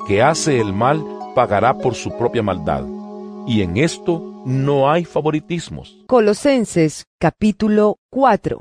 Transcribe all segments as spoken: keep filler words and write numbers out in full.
que hace el mal pagará por su propia maldad, y en esto no hay favoritismos. Colosenses capítulo cuatro.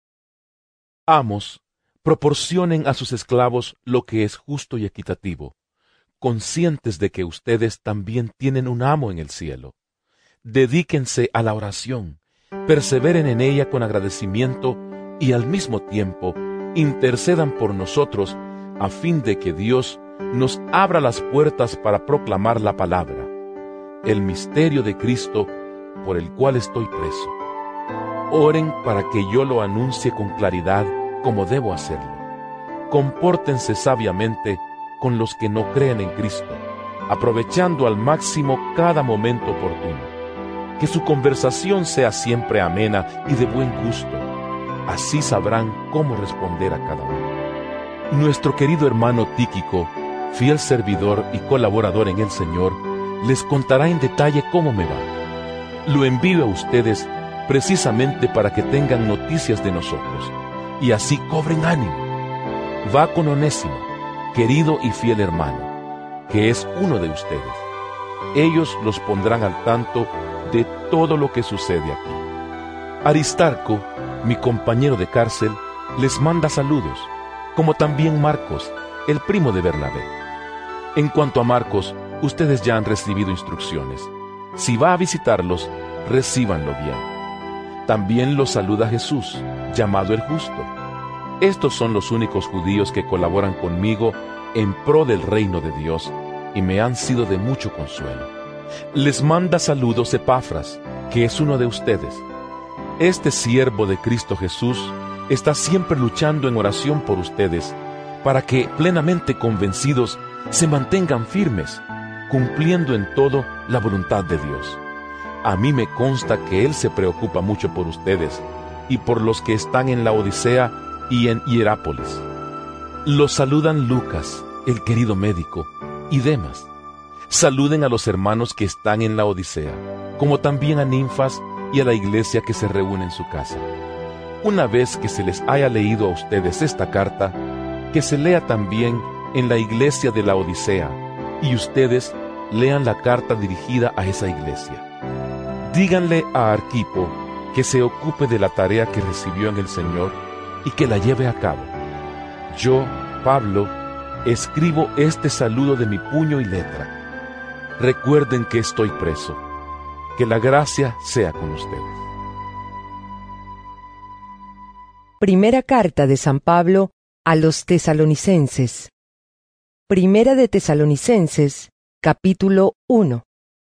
Amos, proporcionen a sus esclavos lo que es justo y equitativo, conscientes de que ustedes también tienen un amo en el cielo. Dedíquense a la oración, perseveren en ella con agradecimiento y al mismo tiempo intercedan por nosotros a fin de que Dios nos abra las puertas para proclamar la palabra, el misterio de Cristo por el cual estoy preso. Oren para que yo lo anuncie con claridad como debo hacerlo. Compórtense sabiamente con los que no creen en Cristo, aprovechando al máximo cada momento oportuno. Que su conversación sea siempre amena y de buen gusto. Así sabrán cómo responder a cada uno. Nuestro querido hermano Tíquico, fiel servidor y colaborador en el Señor, les contará en detalle cómo me va. Lo envío a ustedes precisamente para que tengan noticias de nosotros, y así cobren ánimo. Va con Onésimo, querido y fiel hermano, que es uno de ustedes. Ellos los pondrán al tanto de todo lo que sucede aquí. Aristarco, mi compañero de cárcel, les manda saludos, como también Marcos, el primo de Bernabé. En cuanto a Marcos, ustedes ya han recibido instrucciones. Si va a visitarlos, recíbanlo bien. También los saluda Jesús, llamado el Justo. Estos son los únicos judíos que colaboran conmigo en pro del reino de Dios y me han sido de mucho consuelo. Les manda saludos Epafras, que es uno de ustedes. Este siervo de Cristo Jesús está siempre luchando en oración por ustedes, para que, plenamente convencidos, se mantengan firmes, cumpliendo en todo la voluntad de Dios. A mí me consta que Él se preocupa mucho por ustedes y por los que están en la Odisea y en Hierápolis. Los saludan Lucas, el querido médico, y Demas. Saluden a los hermanos que están en la Odisea, como también a Ninfas y a la iglesia que se reúne en su casa. Una vez que se les haya leído a ustedes esta carta, que se lea también en la iglesia de la Odisea, y ustedes lean la carta dirigida a esa iglesia. Díganle a Arquipo que se ocupe de la tarea que recibió en el Señor y que la lleve a cabo. Yo, Pablo, escribo este saludo de mi puño y letra. Recuerden que estoy preso. Que la gracia sea con ustedes. Primera carta de San Pablo a los Tesalonicenses. Primera de Tesalonicenses, capítulo uno.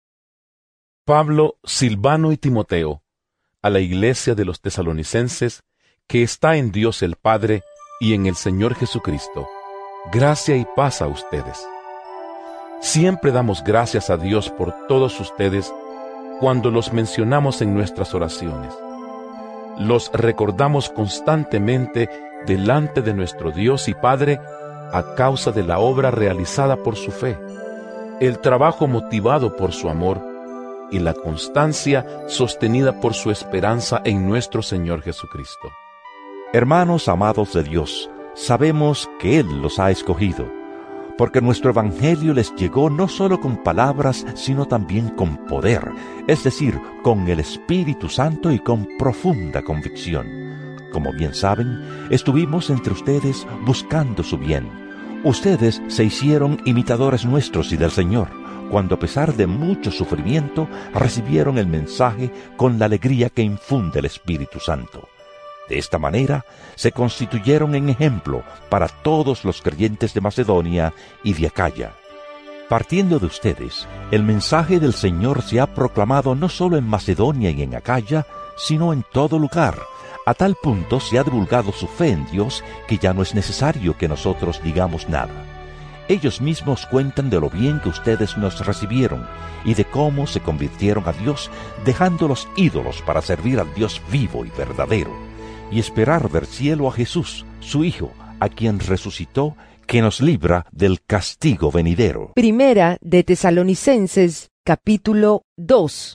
Pablo, Silvano y Timoteo, a la iglesia de los Tesalonicenses, que está en Dios el Padre y en el Señor Jesucristo. Gracia y paz a ustedes. Siempre damos gracias a Dios por todos ustedes cuando los mencionamos en nuestras oraciones. Los recordamos constantemente delante de nuestro Dios y Padre a causa de la obra realizada por su fe, el trabajo motivado por su amor y la constancia sostenida por su esperanza en nuestro Señor Jesucristo. Hermanos amados de Dios, sabemos que Él los ha escogido, porque nuestro Evangelio les llegó no solo con palabras, sino también con poder, es decir, con el Espíritu Santo y con profunda convicción. Como bien saben, estuvimos entre ustedes buscando su bien. Ustedes se hicieron imitadores nuestros y del Señor, cuando a pesar de mucho sufrimiento, recibieron el mensaje con la alegría que infunde el Espíritu Santo. De esta manera, se constituyeron en ejemplo para todos los creyentes de Macedonia y de Acaya. Partiendo de ustedes, el mensaje del Señor se ha proclamado no solo en Macedonia y en Acaya, sino en todo lugar. A tal punto se ha divulgado su fe en Dios que ya no es necesario que nosotros digamos nada. Ellos mismos cuentan de lo bien que ustedes nos recibieron y de cómo se convirtieron a Dios, dejando los ídolos para servir al Dios vivo y verdadero, y esperar ver cielo a Jesús, su Hijo, a quien resucitó, que nos libra del castigo venidero. Primera de Tesalonicenses, capítulo dos.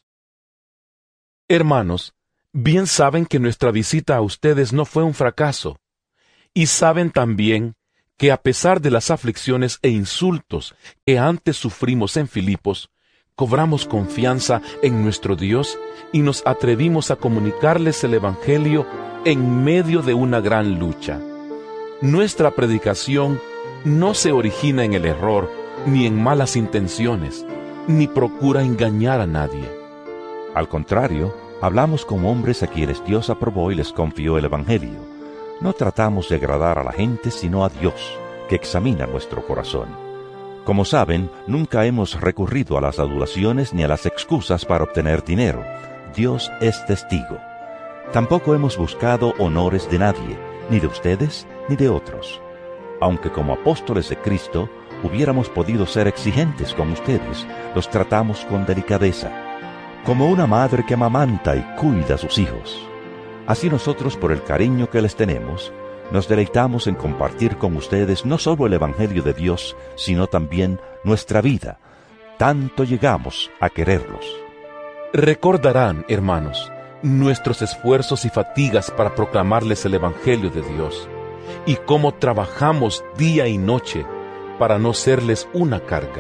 Hermanos, bien saben que nuestra visita a ustedes no fue un fracaso, y saben también que a pesar de las aflicciones e insultos que antes sufrimos en Filipos, cobramos confianza en nuestro Dios y nos atrevimos a comunicarles el Evangelio en medio de una gran lucha. Nuestra predicación no se origina en el error, ni en malas intenciones, ni procura engañar a nadie. Al contrario, hablamos como hombres a quienes Dios aprobó y les confió el Evangelio. No tratamos de agradar a la gente, sino a Dios, que examina nuestro corazón. Como saben, nunca hemos recurrido a las adulaciones ni a las excusas para obtener dinero. Dios es testigo. Tampoco hemos buscado honores de nadie, ni de ustedes, ni de otros. Aunque como apóstoles de Cristo hubiéramos podido ser exigentes con ustedes, los tratamos con delicadeza, como una madre que amamanta y cuida a sus hijos. Así nosotros, por el cariño que les tenemos, nos deleitamos en compartir con ustedes no solo el Evangelio de Dios, sino también nuestra vida. Tanto llegamos a quererlos. Recordarán, hermanos, nuestros esfuerzos y fatigas para proclamarles el Evangelio de Dios, y cómo trabajamos día y noche para no serles una carga.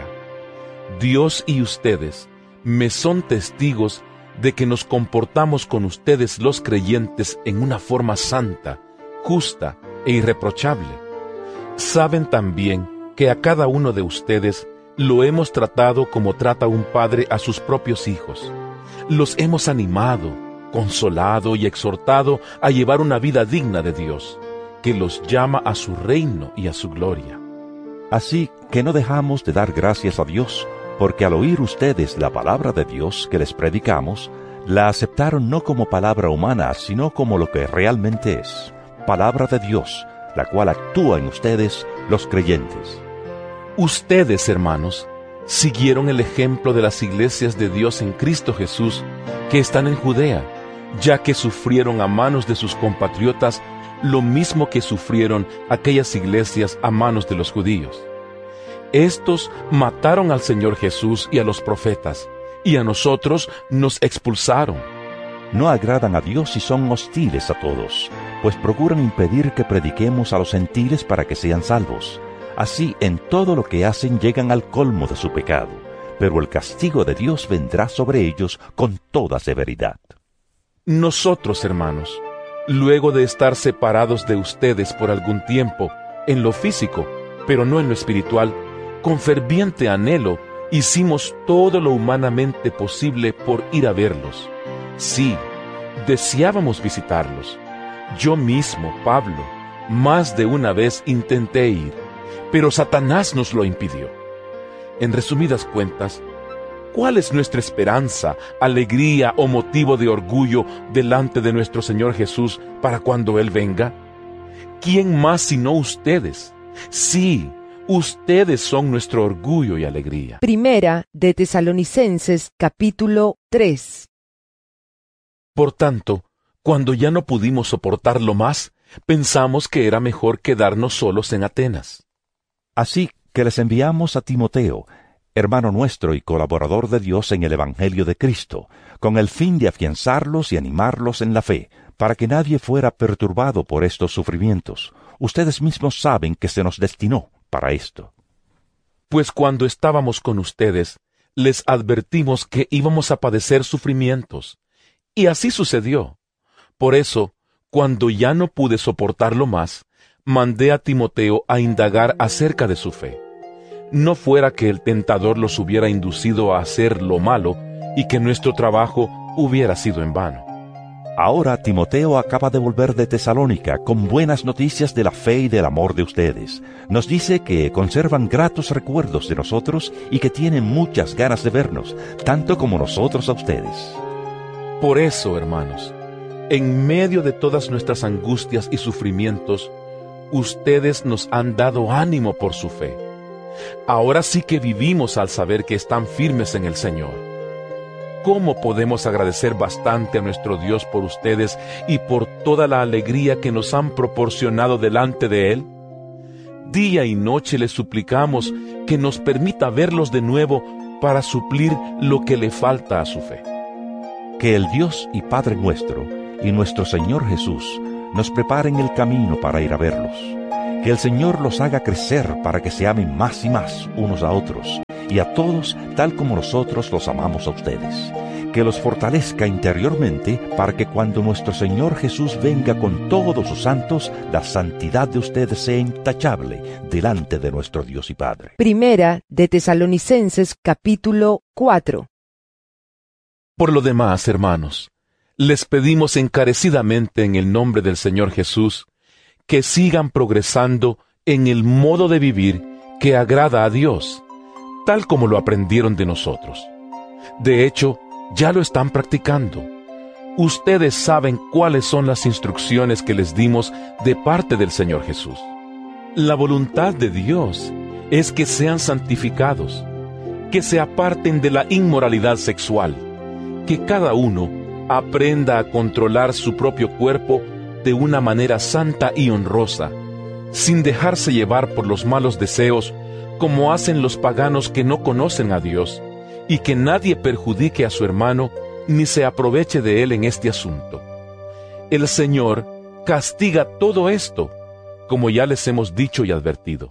Dios y ustedes me son testigos de que nos comportamos con ustedes los creyentes en una forma santa, justa e irreprochable. Saben también que a cada uno de ustedes lo hemos tratado como trata un padre a sus propios hijos. Los hemos animado, consolado y exhortado a llevar una vida digna de Dios, que los llama a su reino y a su gloria. Así que no dejamos de dar gracias a Dios, porque al oír ustedes la palabra de Dios que les predicamos, la aceptaron no como palabra humana, sino como lo que realmente es, palabra de Dios, la cual actúa en ustedes, los creyentes. Ustedes, hermanos, siguieron el ejemplo de las iglesias de Dios en Cristo Jesús que están en Judea, ya que sufrieron a manos de sus compatriotas lo mismo que sufrieron aquellas iglesias a manos de los judíos. Estos mataron al Señor Jesús y a los profetas, y a nosotros nos expulsaron. No agradan a Dios y son hostiles a todos, pues procuran impedir que prediquemos a los gentiles para que sean salvos. Así, en todo lo que hacen llegan al colmo de su pecado, pero el castigo de Dios vendrá sobre ellos con toda severidad. Nosotros, hermanos, luego de estar separados de ustedes por algún tiempo, en lo físico, pero no en lo espiritual, con ferviente anhelo, hicimos todo lo humanamente posible por ir a verlos. Sí, deseábamos visitarlos. Yo mismo, Pablo, más de una vez intenté ir, pero Satanás nos lo impidió. En resumidas cuentas, ¿cuál es nuestra esperanza, alegría o motivo de orgullo delante de nuestro Señor Jesús para cuando Él venga? ¿Quién más sino ustedes? Sí, ustedes son nuestro orgullo y alegría. Primera de Tesalonicenses, capítulo tres. Por tanto, cuando ya no pudimos soportarlo más, pensamos que era mejor quedarnos solos en Atenas. Así que les enviamos a Timoteo, hermano nuestro y colaborador de Dios en el Evangelio de Cristo, con el fin de afianzarlos y animarlos en la fe, para que nadie fuera perturbado por estos sufrimientos. Ustedes mismos saben que se nos destinó para esto. Pues cuando estábamos con ustedes, les advertimos que íbamos a padecer sufrimientos, y así sucedió. Por eso, cuando ya no pude soportarlo más, mandé a Timoteo a indagar acerca de su fe. No fuera que el tentador los hubiera inducido a hacer lo malo y que nuestro trabajo hubiera sido en vano. Ahora Timoteo acaba de volver de Tesalónica con buenas noticias de la fe y del amor de ustedes. Nos dice que conservan gratos recuerdos de nosotros y que tienen muchas ganas de vernos, tanto como nosotros a ustedes. Por eso, hermanos, en medio de todas nuestras angustias y sufrimientos, ustedes nos han dado ánimo por su fe. Ahora sí que vivimos al saber que están firmes en el Señor. ¿Cómo podemos agradecer bastante a nuestro Dios por ustedes y por toda la alegría que nos han proporcionado delante de Él? Día y noche le suplicamos que nos permita verlos de nuevo para suplir lo que le falta a su fe. Que el Dios y Padre nuestro y nuestro Señor Jesús nos preparen el camino para ir a verlos. Que el Señor los haga crecer para que se amen más y más unos a otros, y a todos tal como nosotros los amamos a ustedes. Que los fortalezca interiormente para que cuando nuestro Señor Jesús venga con todos sus santos, la santidad de ustedes sea intachable delante de nuestro Dios y Padre. Primera de Tesalonicenses capítulo cuatro. Por lo demás, hermanos, les pedimos encarecidamente en el nombre del Señor Jesús que sigan progresando en el modo de vivir que agrada a Dios, tal como lo aprendieron de nosotros. De hecho, ya lo están practicando. Ustedes saben cuáles son las instrucciones que les dimos de parte del Señor Jesús. La voluntad de Dios es que sean santificados, que se aparten de la inmoralidad sexual, que cada uno aprenda a controlar su propio cuerpo de una manera santa y honrosa, sin dejarse llevar por los malos deseos como hacen los paganos que no conocen a Dios, y que nadie perjudique a su hermano ni se aproveche de él en este asunto. El Señor castiga todo esto, como ya les hemos dicho y advertido.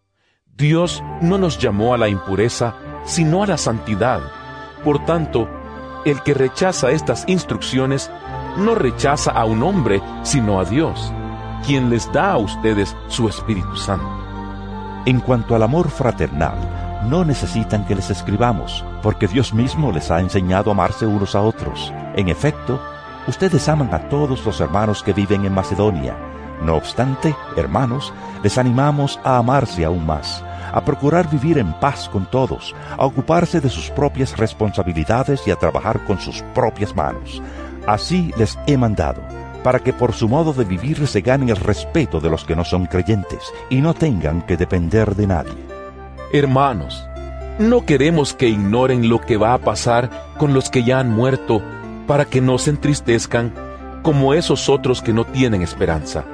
Dios no nos llamó a la impureza, sino a la santidad. Por tanto, el que rechaza estas instrucciones no rechaza a un hombre, sino a Dios, quien les da a ustedes su Espíritu Santo. En cuanto al amor fraternal, no necesitan que les escribamos, porque Dios mismo les ha enseñado a amarse unos a otros. En efecto, ustedes aman a todos los hermanos que viven en Macedonia. No obstante, hermanos, les animamos a amarse aún más, a procurar vivir en paz con todos, a ocuparse de sus propias responsabilidades y a trabajar con sus propias manos. Así les he mandado, para que por su modo de vivir se ganen el respeto de los que no son creyentes y no tengan que depender de nadie. Hermanos, no queremos que ignoren lo que va a pasar con los que ya han muerto, para que no se entristezcan como esos otros que no tienen esperanza.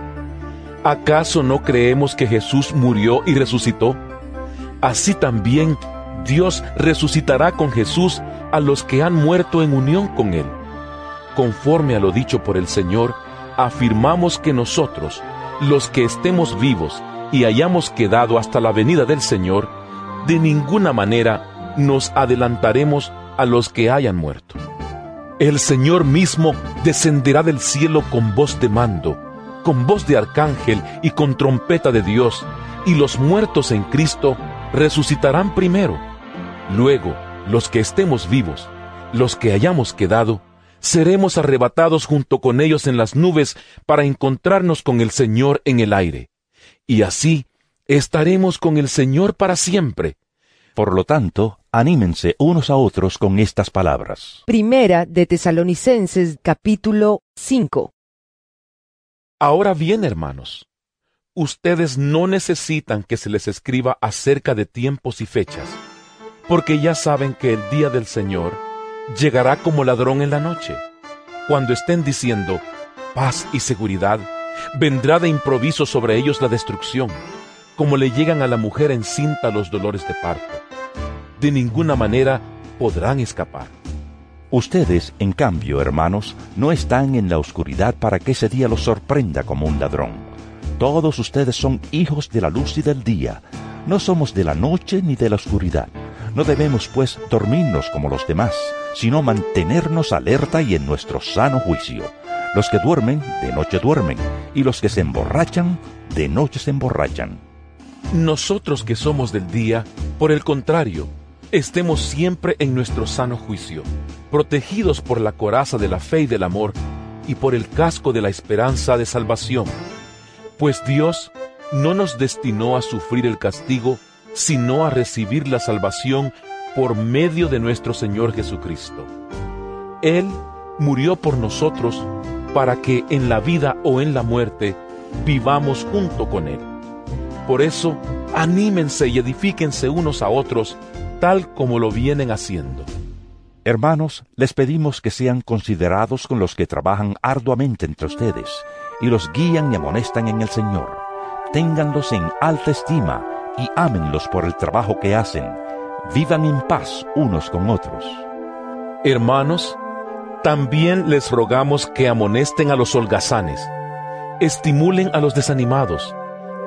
¿Acaso no creemos que Jesús murió y resucitó? Así también Dios resucitará con Jesús a los que han muerto en unión con Él. Conforme a lo dicho por el Señor, afirmamos que nosotros, los que estemos vivos y hayamos quedado hasta la venida del Señor, de ninguna manera nos adelantaremos a los que hayan muerto. El Señor mismo descenderá del cielo con voz de mando, con voz de arcángel y con trompeta de Dios, y los muertos en Cristo resucitarán primero. Luego, los que estemos vivos, los que hayamos quedado, seremos arrebatados junto con ellos en las nubes para encontrarnos con el Señor en el aire. Y así estaremos con el Señor para siempre. Por lo tanto, anímense unos a otros con estas palabras. Primera de Tesalonicenses capítulo cinco. Ahora bien, hermanos, ustedes no necesitan que se les escriba acerca de tiempos y fechas, porque ya saben que el día del Señor llegará como ladrón en la noche. Cuando estén diciendo paz y seguridad, vendrá de improviso sobre ellos la destrucción, como le llegan a la mujer encinta los dolores de parto. De ninguna manera podrán escapar. Ustedes, en cambio, hermanos, no están en la oscuridad para que ese día los sorprenda como un ladrón. Todos ustedes son hijos de la luz y del día. No somos de la noche ni de la oscuridad. No debemos, pues, dormirnos como los demás, sino mantenernos alerta y en nuestro sano juicio. Los que duermen, de noche duermen, y los que se emborrachan, de noche se emborrachan. Nosotros que somos del día, por el contrario, estemos siempre en nuestro sano juicio, protegidos por la coraza de la fe y del amor, y por el casco de la esperanza de salvación. Pues Dios no nos destinó a sufrir el castigo, sino a recibir la salvación por medio de nuestro Señor Jesucristo. Él murió por nosotros para que en la vida o en la muerte vivamos junto con Él. Por eso, anímense y edifíquense unos a otros, tal como lo vienen haciendo. Hermanos, les pedimos que sean considerados con los que trabajan arduamente entre ustedes, y los guían y amonestan en el Señor. Ténganlos en alta estima, y ámenlos por el trabajo que hacen. Vivan en paz unos con otros. Hermanos, también les rogamos que amonesten a los holgazanes, estimulen a los desanimados,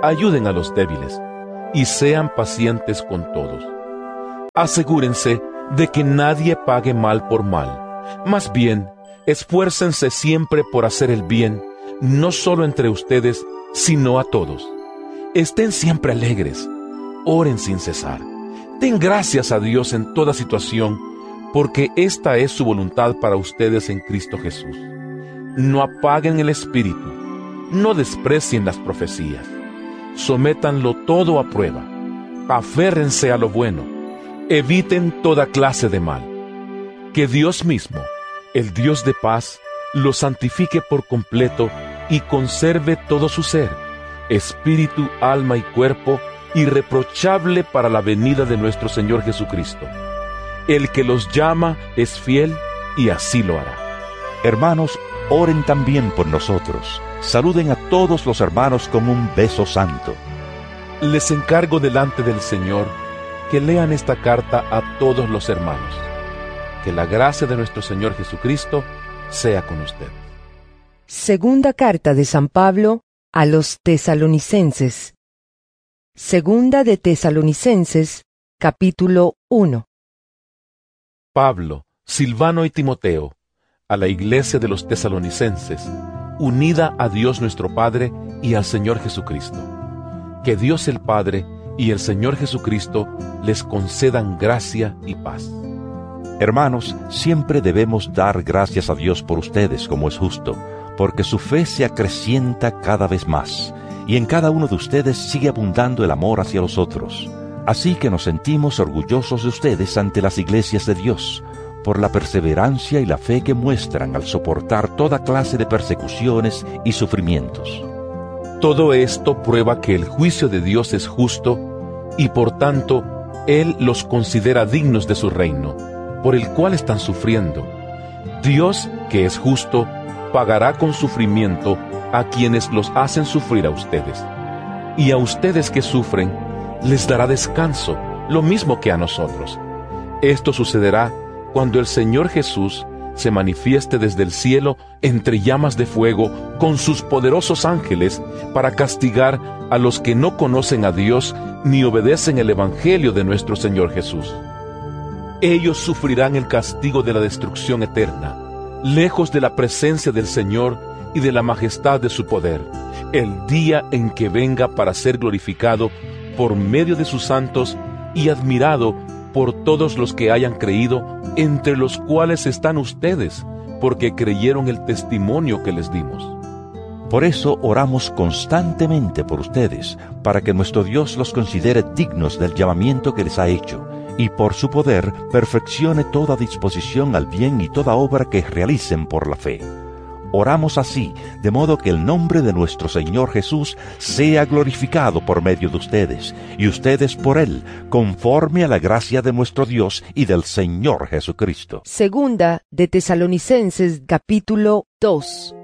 ayuden a los débiles y sean pacientes con todos. Asegúrense de que nadie pague mal por mal. Más bien, esfuércense siempre por hacer el bien, no solo entre ustedes, sino a todos. Estén siempre alegres, oren sin cesar. Den gracias a Dios en toda situación, porque esta es su voluntad para ustedes en Cristo Jesús. No apaguen el espíritu, no desprecien las profecías. Sométanlo todo a prueba. Aférrense a lo bueno. Eviten toda clase de mal. Que Dios mismo, el Dios de paz, los santifique por completo y conserve todo su ser, espíritu, alma y cuerpo, irreprochable para la venida de nuestro Señor Jesucristo. El que los llama es fiel y así lo hará. Hermanos, oren también por nosotros. Saluden a todos los hermanos con un beso santo. Les encargo delante del Señor que lean esta carta a todos los hermanos. Que la gracia de nuestro Señor Jesucristo sea con ustedes. Segunda carta de San Pablo a los Tesalonicenses. Segunda de Tesalonicenses, capítulo uno. Pablo, Silvano y Timoteo, a la iglesia de los Tesalonicenses, unida a Dios nuestro Padre y al Señor Jesucristo. Que Dios el Padre y el Señor Jesucristo les concedan gracia y paz. Hermanos, siempre debemos dar gracias a Dios por ustedes, como es justo, porque su fe se acrecienta cada vez más, y en cada uno de ustedes sigue abundando el amor hacia los otros. Así que nos sentimos orgullosos de ustedes ante las iglesias de Dios, por la perseverancia y la fe que muestran al soportar toda clase de persecuciones y sufrimientos. Todo esto prueba que el juicio de Dios es justo, y por tanto, Él los considera dignos de su reino, por el cual están sufriendo. Dios, que es justo, pagará con sufrimiento a quienes los hacen sufrir a ustedes. Y a ustedes que sufren, les dará descanso, lo mismo que a nosotros. Esto sucederá cuando el Señor Jesús se manifieste desde el cielo entre llamas de fuego con sus poderosos ángeles para castigar a los que no conocen a Dios ni obedecen el Evangelio de nuestro Señor Jesús. Ellos sufrirán el castigo de la destrucción eterna, lejos de la presencia del Señor y de la majestad de su poder, el día en que venga para ser glorificado por medio de sus santos y admirado por todos los que hayan creído, entre los cuales están ustedes, porque creyeron el testimonio que les dimos. Por eso oramos constantemente por ustedes, para que nuestro Dios los considere dignos del llamamiento que les ha hecho, y por su poder perfeccione toda disposición al bien y toda obra que realicen por la fe. Oramos así, de modo que el nombre de nuestro Señor Jesús sea glorificado por medio de ustedes, y ustedes por Él, conforme a la gracia de nuestro Dios y del Señor Jesucristo. Segunda de Tesalonicenses, capítulo dos.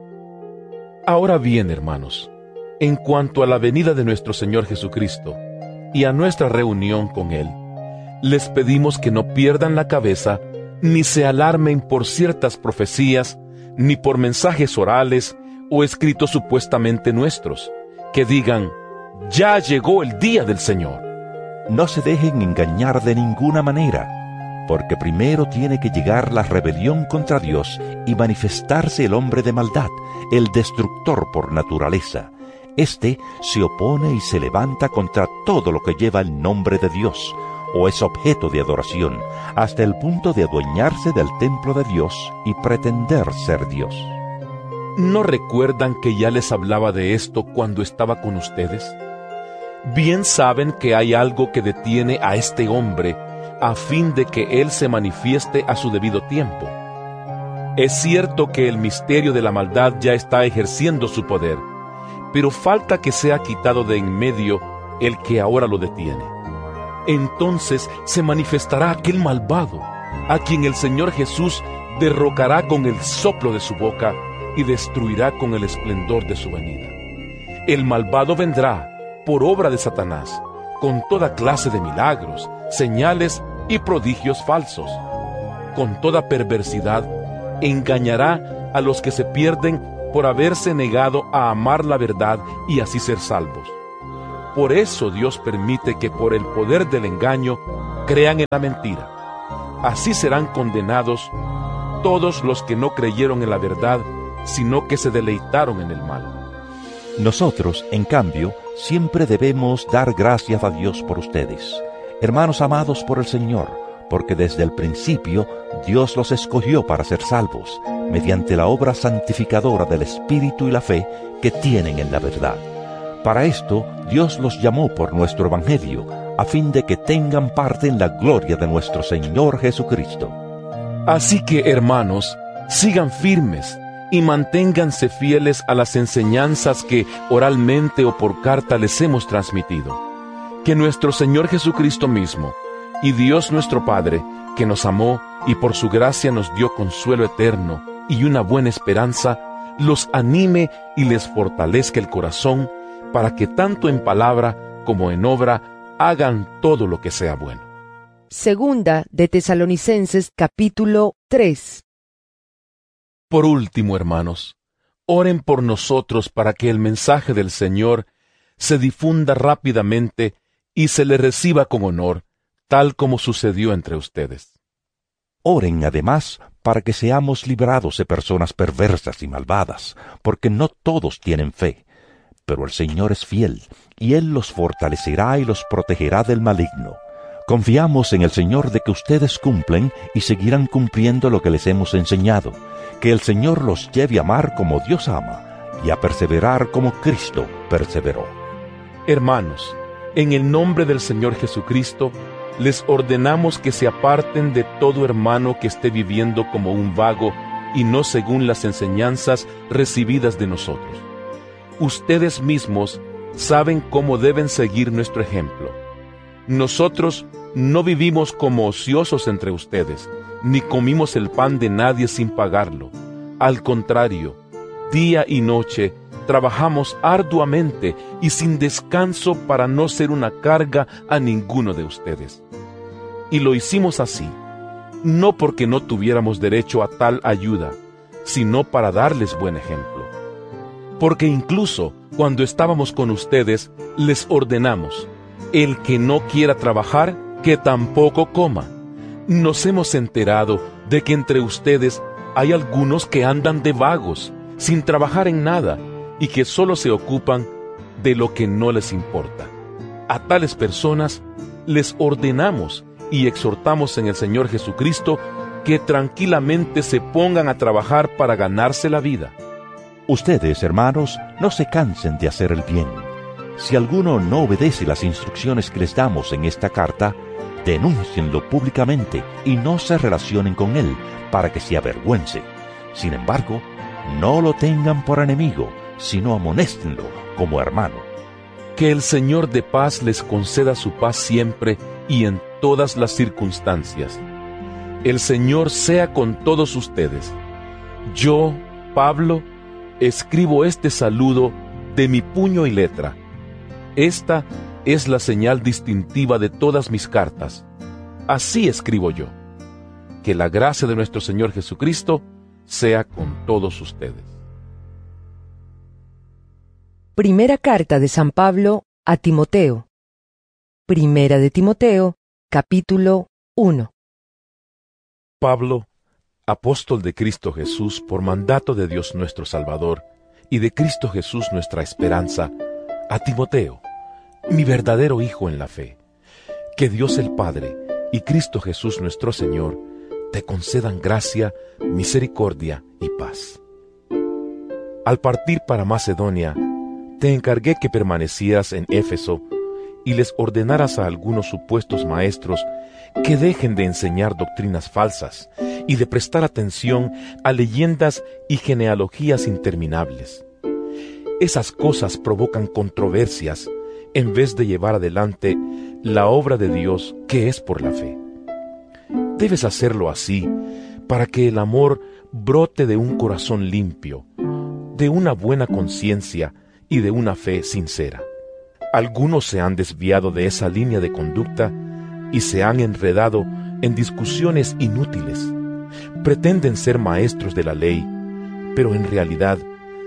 Ahora bien, hermanos, en cuanto a la venida de nuestro Señor Jesucristo y a nuestra reunión con Él, les pedimos que no pierdan la cabeza, ni se alarmen por ciertas profecías, ni por mensajes orales o escritos supuestamente nuestros, que digan, ya llegó el día del Señor. No se dejen engañar de ninguna manera, porque primero tiene que llegar la rebelión contra Dios y manifestarse el hombre de maldad, el destructor por naturaleza. Este se opone y se levanta contra todo lo que lleva el nombre de Dios, o es objeto de adoración, hasta el punto de adueñarse del templo de Dios y pretender ser Dios. ¿No recuerdan que ya les hablaba de esto cuando estaba con ustedes? Bien saben que hay algo que detiene a este hombre a fin de que él se manifieste a su debido tiempo. Es cierto que el misterio de la maldad ya está ejerciendo su poder, pero falta que sea quitado de en medio el que ahora lo detiene. Entonces se manifestará aquel malvado, a quien el Señor Jesús derrocará con el soplo de su boca y destruirá con el esplendor de su venida. El malvado vendrá por obra de Satanás, con toda clase de milagros, señales y prodigios falsos. Con toda perversidad engañará a los que se pierden por haberse negado a amar la verdad y así ser salvos. Por eso Dios permite que por el poder del engaño crean en la mentira. Así serán condenados todos los que no creyeron en la verdad, sino que se deleitaron en el mal. Nosotros, en cambio, siempre debemos dar gracias a Dios por ustedes, hermanos amados por el Señor, porque desde el principio Dios los escogió para ser salvos, mediante la obra santificadora del Espíritu y la fe que tienen en la verdad. Para esto, Dios los llamó por nuestro Evangelio, a fin de que tengan parte en la gloria de nuestro Señor Jesucristo. Así que, hermanos, sigan firmes y manténganse fieles a las enseñanzas que oralmente o por carta les hemos transmitido. Que nuestro Señor Jesucristo mismo y Dios nuestro Padre, que nos amó y por su gracia nos dio consuelo eterno y una buena esperanza, los anime y les fortalezca el corazón para que tanto en palabra como en obra hagan todo lo que sea bueno. Segunda de Tesalonicenses capítulo tres. Por último, hermanos, oren por nosotros para que el mensaje del Señor se difunda rápidamente y se le reciba con honor, tal como sucedió entre ustedes. Oren además para que seamos librados de personas perversas y malvadas, porque no todos tienen fe. Pero el Señor es fiel, y Él los fortalecerá y los protegerá del maligno. Confiamos en el Señor de que ustedes cumplen y seguirán cumpliendo lo que les hemos enseñado, que el Señor los lleve a amar como Dios ama, y a perseverar como Cristo perseveró. Hermanos, en el nombre del Señor Jesucristo, les ordenamos que se aparten de todo hermano que esté viviendo como un vago y no según las enseñanzas recibidas de nosotros. Ustedes mismos saben cómo deben seguir nuestro ejemplo. Nosotros no vivimos como ociosos entre ustedes, ni comimos el pan de nadie sin pagarlo. Al contrario, día y noche trabajamos arduamente y sin descanso para no ser una carga a ninguno de ustedes. Y lo hicimos así, no porque no tuviéramos derecho a tal ayuda, sino para darles buen ejemplo. Porque incluso cuando estábamos con ustedes, les ordenamos: el que no quiera trabajar, que tampoco coma. Nos hemos enterado de que entre ustedes hay algunos que andan de vagos, sin trabajar en nada, y que solo se ocupan de lo que no les importa. A tales personas les ordenamos y exhortamos en el Señor Jesucristo que tranquilamente se pongan a trabajar para ganarse la vida. Ustedes, hermanos, no se cansen de hacer el bien. Si alguno no obedece las instrucciones que les damos en esta carta, denúncienlo públicamente y no se relacionen con él para que se avergüence. Sin embargo, no lo tengan por enemigo, sino amonéstenlo como hermano. Que el Señor de paz les conceda su paz siempre y en todas las circunstancias. El Señor sea con todos ustedes. Yo, Pablo, escribo este saludo de mi puño y letra. Esta es la señal distintiva de todas mis cartas. Así escribo yo. Que la gracia de nuestro Señor Jesucristo sea con todos ustedes. Primera carta de San Pablo a Timoteo. Primera de Timoteo, capítulo uno. Pablo, apóstol de Cristo Jesús por mandato de Dios nuestro Salvador y de Cristo Jesús nuestra esperanza, a Timoteo, mi verdadero hijo en la fe. Que Dios el Padre y Cristo Jesús nuestro Señor te concedan gracia, misericordia y paz. Al partir para Macedonia, te encargué que permanecieras en Éfeso y les ordenaras a algunos supuestos maestros que dejen de enseñar doctrinas falsas y de prestar atención a leyendas y genealogías interminables. Esas cosas provocan controversias en vez de llevar adelante la obra de Dios que es por la fe. Debes hacerlo así para que el amor brote de un corazón limpio, de una buena conciencia y de una fe sincera. Algunos se han desviado de esa línea de conducta y se han enredado en discusiones inútiles. Pretenden ser maestros de la ley, pero en realidad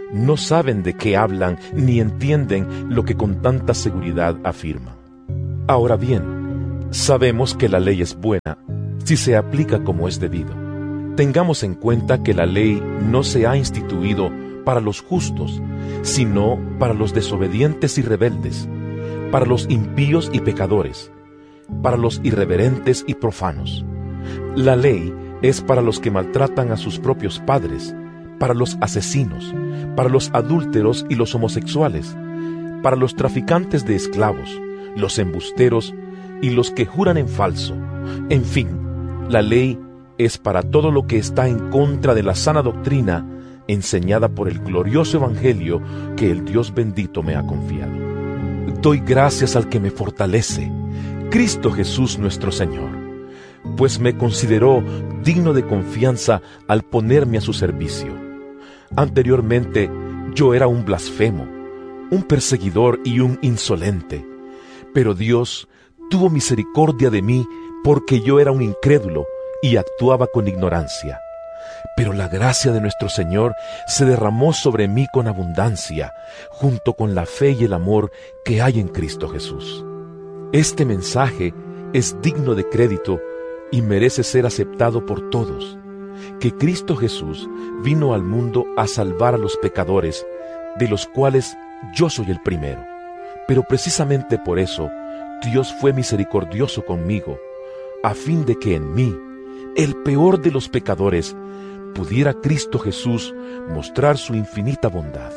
no saben de qué hablan ni entienden lo que con tanta seguridad afirman. Ahora bien, sabemos que la ley es buena si se aplica como es debido. Tengamos en cuenta que la ley no se ha instituido para los justos, sino para los desobedientes y rebeldes, para los impíos y pecadores, para los irreverentes y profanos. La ley es para los que maltratan a sus propios padres, para los asesinos, para los adúlteros y los homosexuales, para los traficantes de esclavos, los embusteros y los que juran en falso. En fin, la ley es para todo lo que está en contra de la sana doctrina enseñada por el glorioso Evangelio que el Dios bendito me ha confiado. Doy gracias al que me fortalece, Cristo Jesús nuestro Señor, pues me consideró digno de confianza al ponerme a su servicio. Anteriormente yo era un blasfemo, un perseguidor y un insolente, pero Dios tuvo misericordia de mí porque yo era un incrédulo y actuaba con ignorancia. Pero la gracia de nuestro Señor se derramó sobre mí con abundancia, junto con la fe y el amor que hay en Cristo Jesús. Este mensaje es digno de crédito y merece ser aceptado por todos, que Cristo Jesús vino al mundo a salvar a los pecadores, de los cuales yo soy el primero. Pero precisamente por eso, Dios fue misericordioso conmigo, a fin de que en mí, el peor de los pecadores, pudiera Cristo Jesús mostrar su infinita bondad.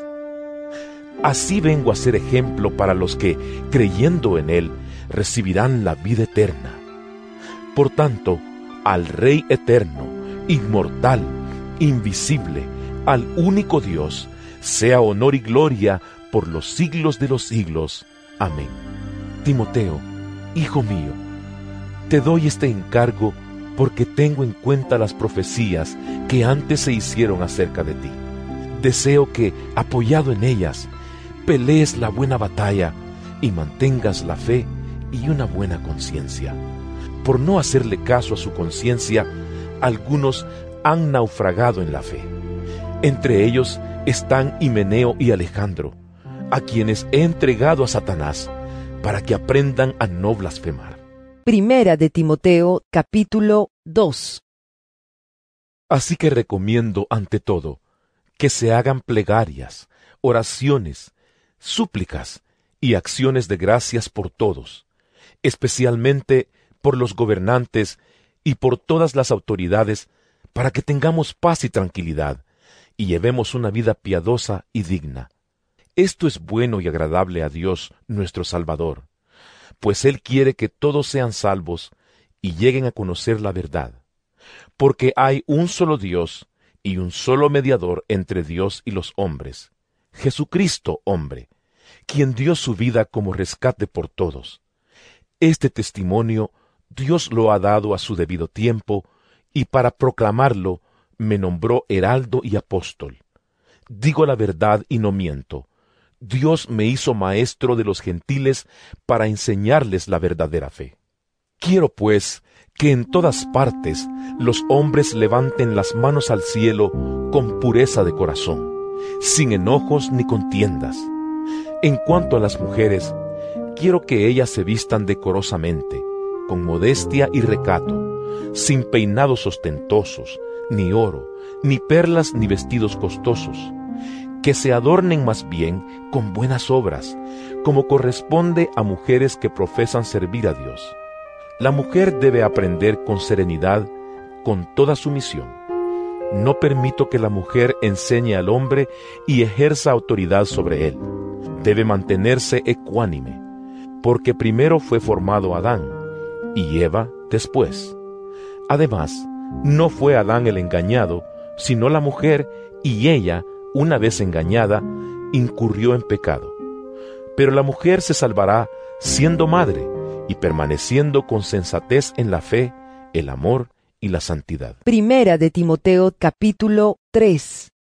Así vengo a ser ejemplo para los que, creyendo en Él, recibirán la vida eterna. Por tanto, al Rey eterno, inmortal, invisible, al único Dios, sea honor y gloria por los siglos de los siglos. Amén. Timoteo, hijo mío, te doy este encargo porque tengo en cuenta las profecías que antes se hicieron acerca de ti. Deseo que, apoyado en ellas, pelees la buena batalla y mantengas la fe y una buena conciencia. Por no hacerle caso a su conciencia, algunos han naufragado en la fe. Entre ellos están Himeneo y Alejandro, a quienes he entregado a Satanás, para que aprendan a no blasfemar. Primera de Timoteo, capítulo dos. Así que recomiendo ante todo que se hagan plegarias, oraciones, súplicas y acciones de gracias por todos, especialmente por los gobernantes y por todas las autoridades, para que tengamos paz y tranquilidad, y llevemos una vida piadosa y digna. Esto es bueno y agradable a Dios nuestro Salvador, pues Él quiere que todos sean salvos y lleguen a conocer la verdad, porque hay un solo Dios y un solo mediador entre Dios y los hombres, Jesucristo hombre, quien dio su vida como rescate por todos. Este testimonio Dios lo ha dado a su debido tiempo, y para proclamarlo me nombró heraldo y apóstol. Digo la verdad y no miento. Dios me hizo maestro de los gentiles para enseñarles la verdadera fe. Quiero, pues, que en todas partes los hombres levanten las manos al cielo con pureza de corazón, sin enojos ni contiendas. En cuanto a las mujeres, quiero que ellas se vistan decorosamente, con modestia y recato, sin peinados ostentosos, ni oro, ni perlas, ni vestidos costosos, que se adornen más bien con buenas obras, como corresponde a mujeres que profesan servir a Dios. La mujer debe aprender con serenidad, con toda sumisión. No permito que la mujer enseñe al hombre y ejerza autoridad sobre él. Debe mantenerse ecuánime, porque primero fue formado Adán, y Eva después. Además, no fue Adán el engañado, sino la mujer, y ella, una vez engañada, incurrió en pecado. Pero la mujer se salvará siendo madre y permaneciendo con sensatez en la fe, el amor y la santidad. Primera de Timoteo, capítulo tres.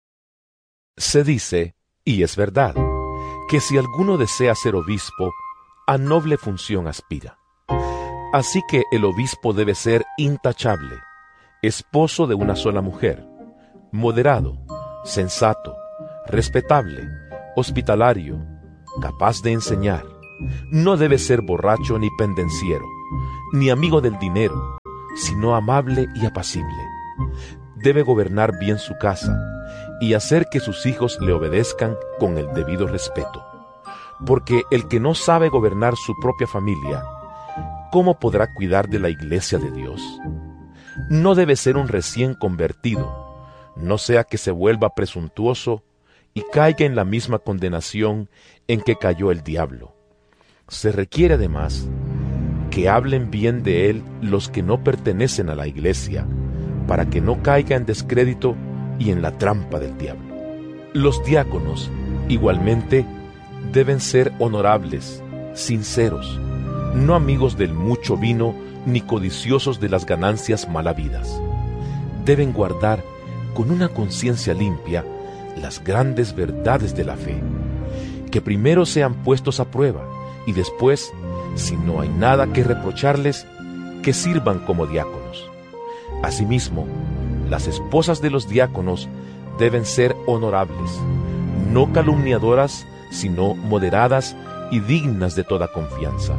Se dice, y es verdad, que si alguno desea ser obispo, a noble función aspira. Así que el obispo debe ser intachable, esposo de una sola mujer, moderado, sensato, respetable, hospitalario, capaz de enseñar. No debe ser borracho ni pendenciero, ni amigo del dinero, sino amable y apacible. Debe gobernar bien su casa y hacer que sus hijos le obedezcan con el debido respeto. Porque el que no sabe gobernar su propia familia, ¿cómo podrá cuidar de la iglesia de Dios? No debe ser un recién convertido, no sea que se vuelva presuntuoso y caiga en la misma condenación en que cayó el diablo. Se requiere además que hablen bien de él los que no pertenecen a la iglesia, para que no caiga en descrédito y en la trampa del diablo. Los diáconos, igualmente, deben ser honorables, sinceros, no amigos del mucho vino ni codiciosos de las ganancias mal habidas. Deben guardar con una conciencia limpia las grandes verdades de la fe, que primero sean puestos a prueba y después, si no hay nada que reprocharles, que sirvan como diáconos. Asimismo, las esposas de los diáconos deben ser honorables, no calumniadoras, sino moderadas y dignas de toda confianza.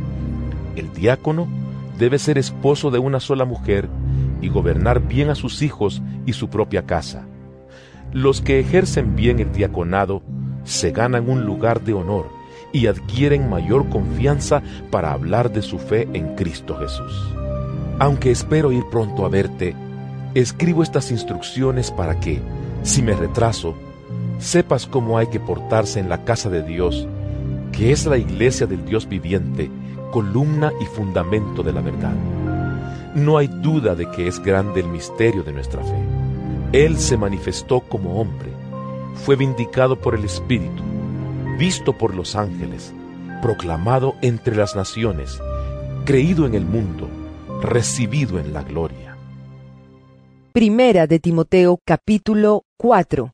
El diácono debe ser esposo de una sola mujer y gobernar bien a sus hijos y su propia casa. Los que ejercen bien el diaconado se ganan un lugar de honor y adquieren mayor confianza para hablar de su fe en Cristo Jesús. Aunque espero ir pronto a verte, escribo estas instrucciones para que, si me retraso, sepas cómo hay que portarse en la casa de Dios, que es la iglesia del Dios viviente, columna y fundamento de la verdad. No hay duda de que es grande el misterio de nuestra fe. Él se manifestó como hombre, fue vindicado por el Espíritu, visto por los ángeles, proclamado entre las naciones, creído en el mundo, recibido en la gloria. Primera de Timoteo, capítulo cuatro.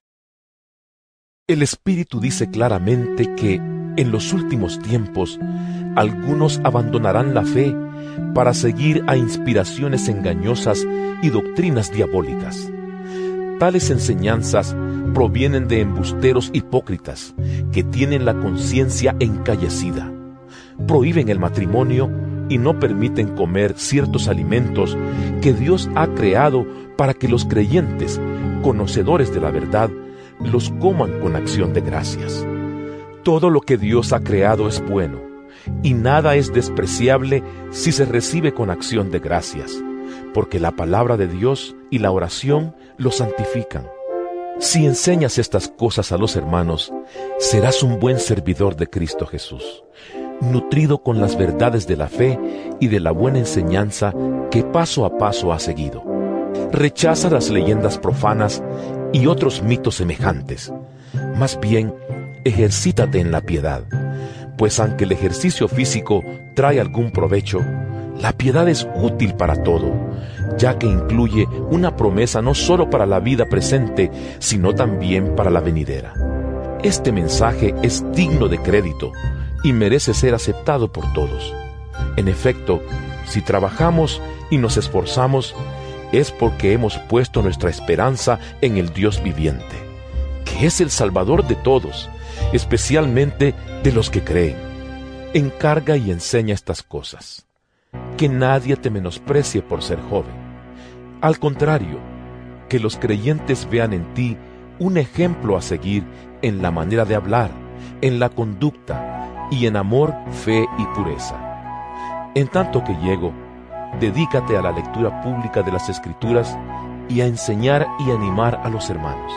El Espíritu dice claramente que en los últimos tiempos algunos abandonarán la fe para seguir a inspiraciones engañosas y doctrinas diabólicas. Tales enseñanzas provienen de embusteros hipócritas que tienen la conciencia encallecida. Prohíben el matrimonio y no permiten comer ciertos alimentos que Dios ha creado para que los creyentes, conocedores de la verdad, los coman con acción de gracias. Todo lo que Dios ha creado es bueno, y nada es despreciable si se recibe con acción de gracias, porque la palabra de Dios y la oración lo santifican. Si enseñas estas cosas a los hermanos, serás un buen servidor de Cristo Jesús, nutrido con las verdades de la fe y de la buena enseñanza que paso a paso has seguido. Rechaza las leyendas profanas y otros mitos semejantes. Más bien, ejercítate en la piedad, pues aunque el ejercicio físico trae algún provecho, la piedad es útil para todo, ya que incluye una promesa no solo para la vida presente, sino también para la venidera. Este mensaje es digno de crédito y merece ser aceptado por todos. En efecto, si trabajamos y nos esforzamos, es porque hemos puesto nuestra esperanza en el Dios viviente, que es el Salvador de todos, especialmente de los que creen. Encarga y enseña estas cosas. Que nadie te menosprecie por ser joven. Al contrario, que los creyentes vean en ti un ejemplo a seguir en la manera de hablar, en la conducta y en amor, fe y pureza. En tanto que llego, dedícate a la lectura pública de las Escrituras y a enseñar y animar a los hermanos.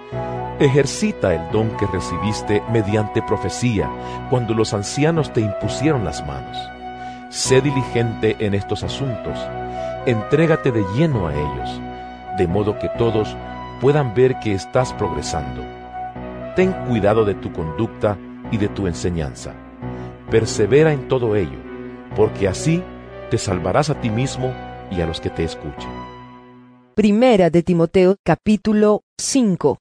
Ejercita el don que recibiste mediante profecía cuando los ancianos te impusieron las manos. Sé diligente en estos asuntos, entrégate de lleno a ellos, de modo que todos puedan ver que estás progresando. Ten cuidado de tu conducta y de tu enseñanza. Persevera en todo ello, porque así te salvarás a ti mismo y a los que te escuchen. Primera de Timoteo, capítulo cinco.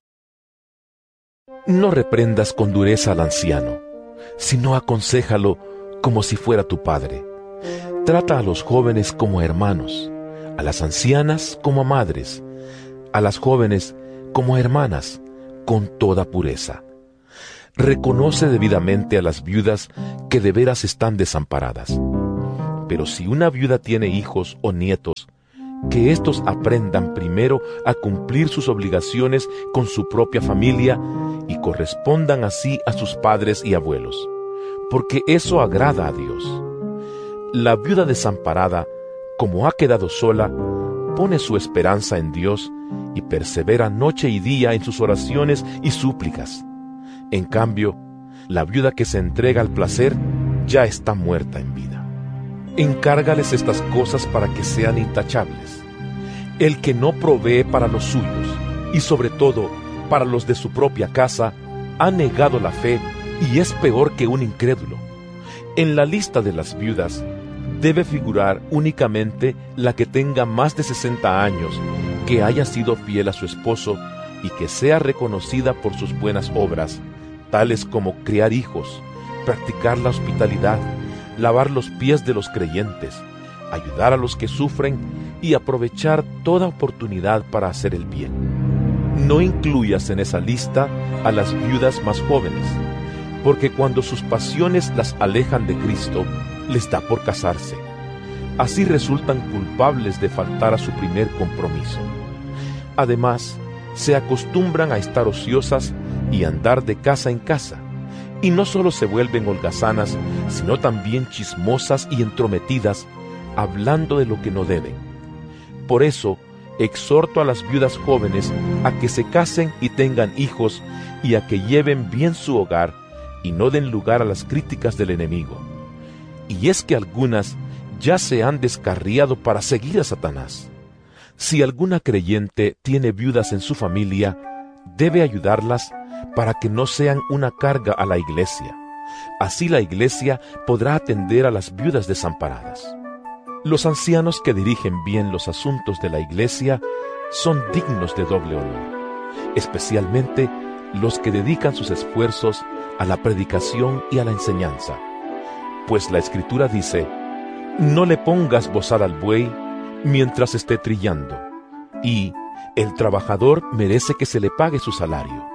No reprendas con dureza al anciano, sino aconséjalo como si fuera tu padre. Trata a los jóvenes como hermanos, a las ancianas como a madres, a las jóvenes como a hermanas, con toda pureza. Reconoce debidamente a las viudas que de veras están desamparadas. Pero si una viuda tiene hijos o nietos, que éstos aprendan primero a cumplir sus obligaciones con su propia familia y correspondan así a sus padres y abuelos, porque eso agrada a Dios. La viuda desamparada, como ha quedado sola, pone su esperanza en Dios y persevera noche y día en sus oraciones y súplicas. En cambio, la viuda que se entrega al placer ya está muerta en vida. Encárgales estas cosas para que sean intachables. El que no provee para los suyos, y sobre todo para los de su propia casa, ha negado la fe y es peor que un incrédulo. En la lista de las viudas debe figurar únicamente la que tenga más de sesenta años, que haya sido fiel a su esposo y que sea reconocida por sus buenas obras, tales como criar hijos, practicar la hospitalidad, lavar los pies de los creyentes, ayudar a los que sufren y aprovechar toda oportunidad para hacer el bien. No incluyas en esa lista a las viudas más jóvenes, porque cuando sus pasiones las alejan de Cristo, les da por casarse. Así resultan culpables de faltar a su primer compromiso. Además, se acostumbran a estar ociosas y andar de casa en casa, y no solo se vuelven holgazanas, sino también chismosas y entrometidas, hablando de lo que no deben. Por eso, exhorto a las viudas jóvenes a que se casen y tengan hijos, y a que lleven bien su hogar, y no den lugar a las críticas del enemigo. Y es que algunas ya se han descarriado para seguir a Satanás. Si alguna creyente tiene viudas en su familia, debe ayudarlas para que no sean una carga a la iglesia. Así la iglesia podrá atender a las viudas desamparadas. Los ancianos que dirigen bien los asuntos de la iglesia son dignos de doble honor, especialmente los que dedican sus esfuerzos a la predicación y a la enseñanza. Pues la Escritura dice: no le pongas bozal al buey mientras esté trillando, y el trabajador merece que se le pague su salario.